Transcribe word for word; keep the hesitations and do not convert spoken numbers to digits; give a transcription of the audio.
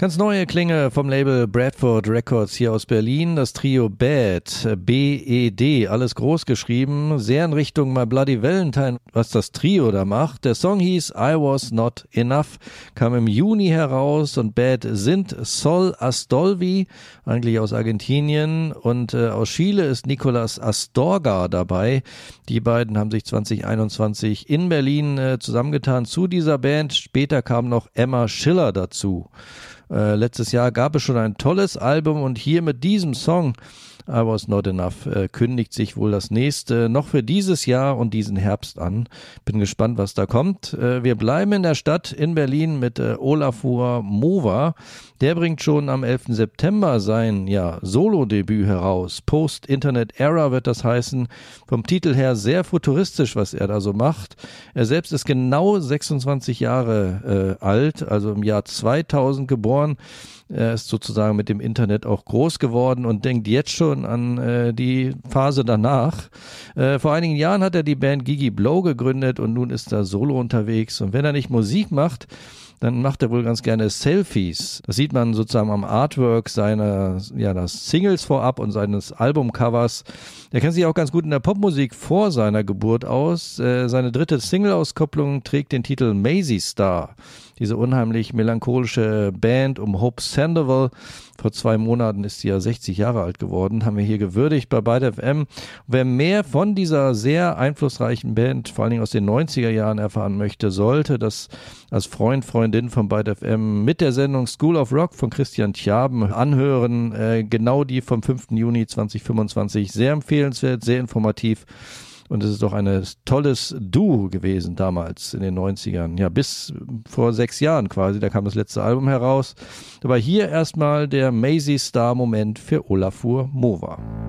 Ganz neue Klinge vom Label Bradford Records hier aus Berlin. Das Trio Bad, B E D, alles groß geschrieben. Sehr in Richtung My Bloody Valentine, was das Trio da macht. Der Song hieß I Was Not Enough, kam im Juni heraus und Bad sind Sol Astolfi, eigentlich aus Argentinien, und äh, aus Chile ist Nicolas Astorga dabei. Die beiden haben sich zwanzig einundzwanzig in Berlin äh, zusammengetan zu dieser Band. Später kam noch Emma Schiller dazu. Äh, letztes Jahr gab es schon ein tolles Album und hier mit diesem Song I Was Not Enough äh, kündigt sich wohl das nächste noch für dieses Jahr und diesen Herbst an. Bin gespannt, was da kommt. Äh, wir bleiben in der Stadt in Berlin mit äh, Olafur Mova. Der bringt schon am elften September sein ja, Solo-Debüt heraus. Post-Internet-Era wird das heißen. Vom Titel her sehr futuristisch, was er da so macht. Er selbst ist genau sechsundzwanzig Jahre äh, alt, also im Jahr zweitausend geboren. Er ist sozusagen mit dem Internet auch groß geworden und denkt jetzt schon an äh, die Phase danach. Äh, vor einigen Jahren hat er die Band Gigi Blow gegründet und nun ist er solo unterwegs. Und wenn er nicht Musik macht, dann macht er wohl ganz gerne Selfies. Das sieht man sozusagen am Artwork seiner, ja, das Singles vorab und seines Albumcovers. Er kennt sich auch ganz gut in der Popmusik vor seiner Geburt aus. Äh, seine dritte Single-Auskopplung trägt den Titel Maisie Star. Diese unheimlich melancholische Band um Hope Sandoval. Vor zwei Monaten ist sie ja sechzig Jahre alt geworden, haben wir hier gewürdigt bei Byte F M. Wer mehr von dieser sehr einflussreichen Band, vor allen Dingen aus den neunziger Jahren erfahren möchte, sollte das als Freund, Freundin von Byte F M mit der Sendung School of Rock von Christian Tjaben anhören. Äh, genau die vom fünften Juni zweitausendfünfundzwanzig. Sehr empfehlenswert, sehr informativ. Und es ist doch ein tolles Duo gewesen damals in den neunzigern. Ja, bis vor sechs Jahren quasi, da kam das letzte Album heraus. Aber hier erstmal der Maisie Star Moment für Olafur Mova.